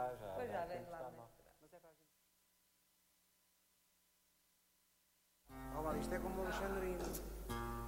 Pois já tem vem que lá estar mais mal. para. Mas é para a gente. Olha lá, isto é como o Alexandrino.